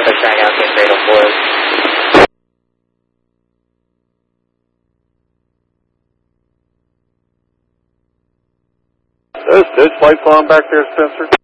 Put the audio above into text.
Let's tag out in Cradle 4. There's lights on back there, Spencer.